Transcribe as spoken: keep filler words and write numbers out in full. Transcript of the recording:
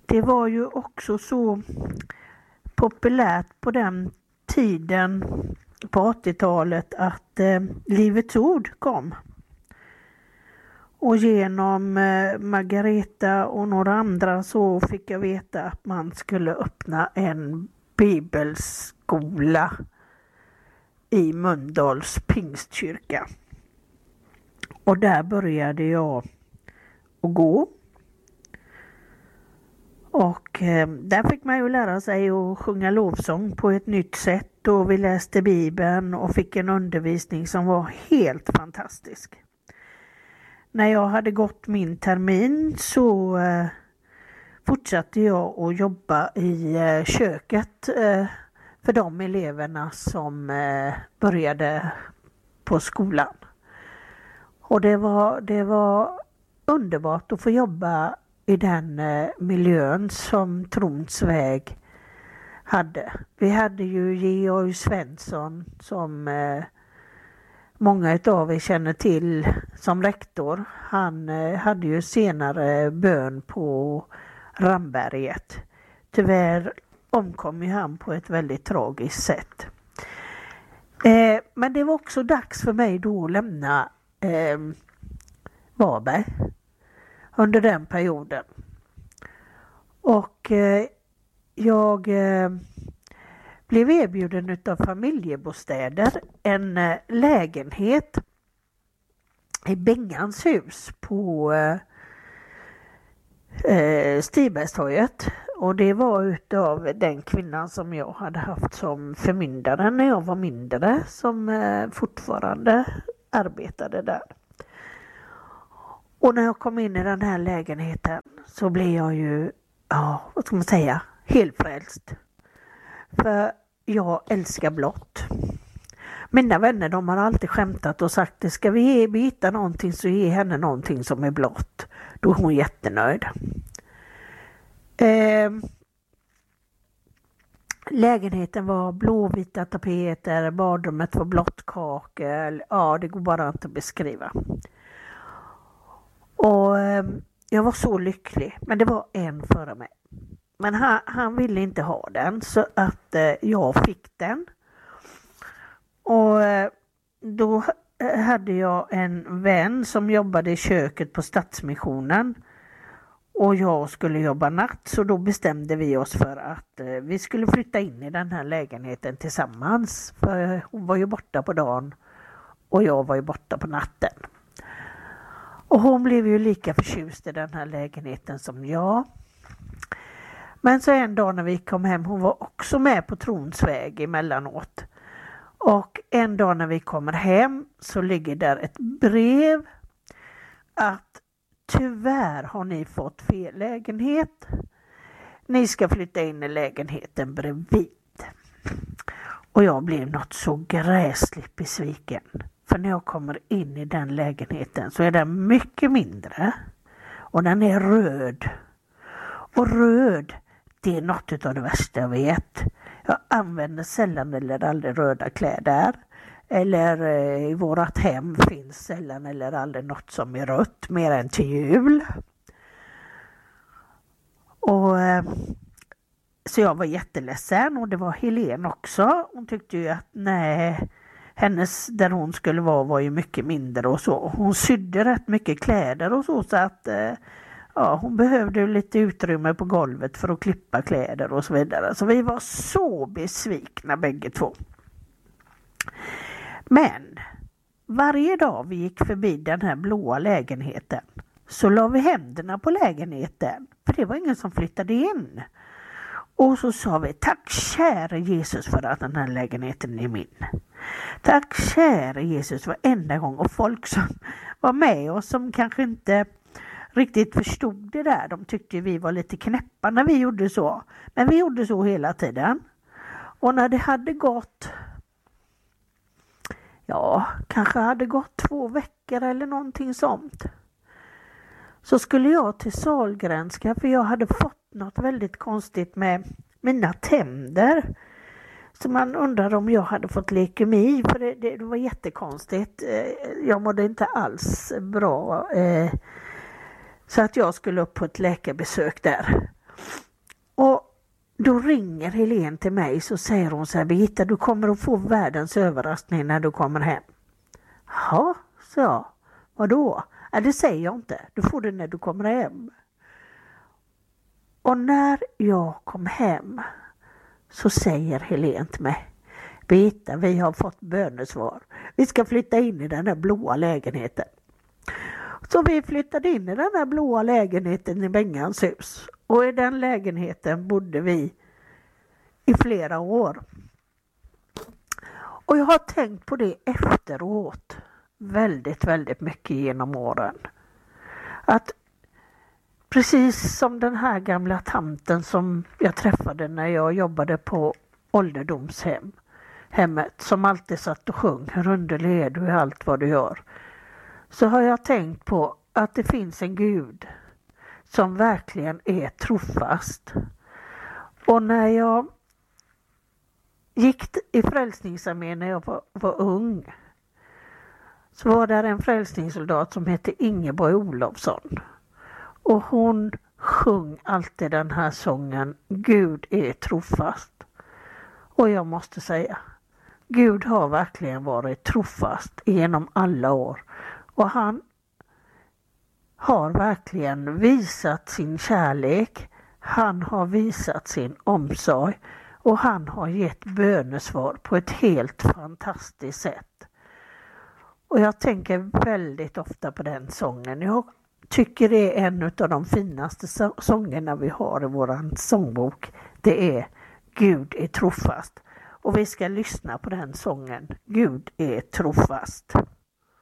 det var ju också så populärt på den tiden på åttiotalet att eh, Livets ord kom. Och genom eh, Margareta och några andra så fick jag veta att man skulle öppna en bibelskola i Mölndals pingstkyrka. Och där började jag att gå. Och eh, där fick man ju lära sig att sjunga lovsång på ett nytt sätt. Och vi läste Bibeln och fick en undervisning som var helt fantastisk. När jag hade gått min termin så eh, fortsatte jag att jobba i eh, köket eh, för de eleverna som eh, började på skolan. Och det var, det var underbart att få jobba i den eh, miljön som Trons väg hade. Vi hade ju Georg Svensson som eh, många av er känner till som rektor. Han eh, hade ju senare bön på Ramberget. Tyvärr omkom ju han på ett väldigt tragiskt sätt. Eh, men det var också dags för mig då att lämna eh, Varberg under den perioden. Och eh, jag eh, blev erbjuden utav Familjebostäder en eh, lägenhet i Bengans hus på eh, Stibergstorget. Och det var utav den kvinnan som jag hade haft som förmyndare när jag var mindre, som eh, fortfarande arbetade där. Och när jag kom in i den här lägenheten så blev jag ju, ja, vad ska man säga, helt frälst. För jag älskar blått. Mina vänner, de har alltid skämtat och sagt att ska vi ge Birgitta någonting så ge henne någonting som är blått. Då är hon jättenöjd. Eh, lägenheten var blåvita tapeter, badrummet var blått kakel. Ja, det går bara inte att beskriva. Och eh, jag var så lycklig, men det var en före mig. Men han, han ville inte ha den så att eh, jag fick den. Och eh, då hade jag en vän som jobbade i köket på Stadsmissionen. Och jag skulle jobba natt, så då bestämde vi oss för att eh, vi skulle flytta in i den här lägenheten tillsammans. För hon var ju borta på dagen och jag var ju borta på natten. Och hon blev ju lika förtjust i den här lägenheten som jag. Men så en dag när vi kom hem, hon var också med på Trons väg emellanåt. Och en dag när vi kommer hem så ligger där ett brev att tyvärr har ni fått fel lägenhet. Ni ska flytta in i lägenheten bredvid. Och jag blev något så gräsligt besviken. För när jag kommer in i den lägenheten så är den mycket mindre. Och den är röd. Och röd, det är något av det värsta jag vet. Jag använder sällan eller aldrig röda kläder. Eller eh, i vårat hem finns sällan eller aldrig något som är rött mer än till jul. Och eh, så jag var jätteledsen, och det var Helene också. Hon tyckte ju att nej, hennes där hon skulle vara var ju mycket mindre och så. Hon sydde rätt mycket kläder och så, så att eh, ja, hon behövde lite utrymme på golvet för att klippa kläder och så vidare. Så vi var så besvikna bägge två. Men varje dag vi gick förbi den här blåa lägenheten så la vi händerna på lägenheten. För det var ingen som flyttade in. Och så sa vi, tack käre Jesus för att den här lägenheten är min. Tack käre Jesus varenda gång. Och folk som var med oss som kanske inte riktigt förstod det där. De tyckte vi var lite knäppa när vi gjorde så. Men vi gjorde så hela tiden. Och när det hade gått, ja, kanske hade gått två veckor eller någonting sånt, så skulle jag till Sahlgrenska, för jag hade fått något väldigt konstigt med mina tänder. Så man undrade om jag hade fått leukemi, för det, det, det var jättekonstigt. Jag mådde inte alls bra. Så att jag skulle upp på ett läkarbesök där. Och då ringer Helene till mig, så säger hon så här: Birgitta, du kommer att få världens överraskning när du kommer hem. Ja, så jag. Vadå? Ja, det säger jag inte. Du får det när du kommer hem. Och när jag kom hem så säger Helene till mig: Birgitta, vi har fått bönesvar. Vi ska flytta in i den där blåa lägenheten. Så vi flyttade in i den där blåa lägenheten i Bengans hus. Och i den lägenheten bodde vi i flera år. Och jag har tänkt på det efteråt väldigt, väldigt mycket genom åren. Att precis som den här gamla tanten som jag träffade när jag jobbade på ålderdomshem, hemmet, som alltid satt och sjöng hur underlig är du i allt vad du gör, så har jag tänkt på att det finns en Gud som verkligen är trofast. Och när jag gick i Frälsningsarmén när jag var, var ung, så var där en frälsningssoldat som hette Ingeborg Olofsson. Och hon sjöng alltid den här sången: Gud är trofast. Och jag måste säga, Gud har verkligen varit trofast genom alla år. Och han har verkligen visat sin kärlek. Han har visat sin omsorg. Och han har gett bönesvar på ett helt fantastiskt sätt. Och jag tänker väldigt ofta på den sången. Jag tycker det är en av de finaste sångerna vi har i våran sångbok. Det är Gud är trofast. Och vi ska lyssna på den sången. Gud är trofast.